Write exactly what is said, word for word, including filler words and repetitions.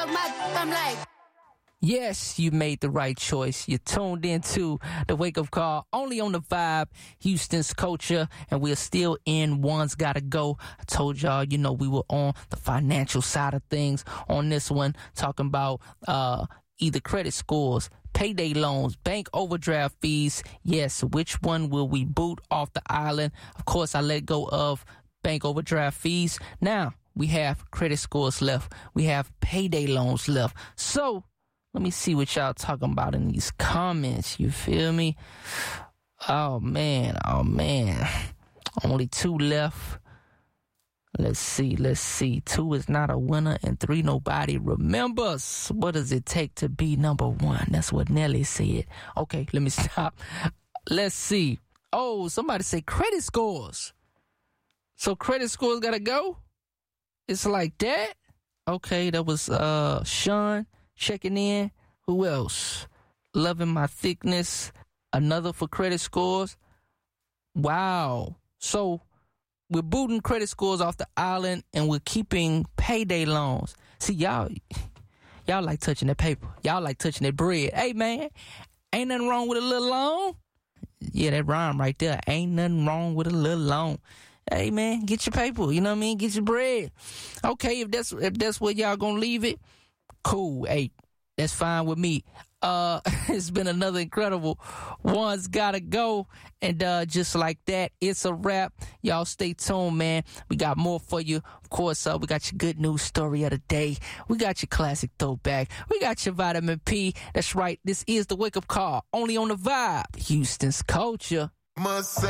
suck my d- I'm like... Yes, you made the right choice. You tuned into the Wake Up Call only on the Vibe, Houston's culture, and we're still in One's Gotta Go. I told y'all, you know, we were on the financial side of things on this one, talking about uh, either credit scores, payday loans, bank overdraft fees. Yes, which one will we boot off the island? Of course, I let go of bank overdraft fees. Now, we have credit scores left. We have payday loans left. So, let me see what y'all talking about in these comments. You feel me? Oh, man. Oh, man. Only two left. Let's see. Let's see. Two is not a winner and three nobody remembers. What does it take to be number one? That's what Nelly said. Okay, let me stop. Let's see. Oh, somebody say credit scores. So credit scores got to go? It's like that? Okay, that was uh Sean. Checking in. Who else? Loving my thickness. Another for credit scores. Wow. So we're booting credit scores off the island and we're keeping payday loans. See, y'all, y'all like touching that paper. Y'all like touching that bread. Hey, man, ain't nothing wrong with a little loan. Yeah, that rhyme right there. Ain't nothing wrong with a little loan. Hey, man, get your paper. You know what I mean? Get your bread. Okay, if that's if that's where y'all gonna leave it, cool. Hey, that's fine with me. Uh, it's been another incredible One's Gotta Go. And uh, just like that, it's a wrap. Y'all stay tuned, man. We got more for you. Of course, uh, we got your good news story of the day. We got your classic throwback. We got your vitamin P. That's right. This is the Wake Up Call. Only on the Vibe. Houston's culture. Must say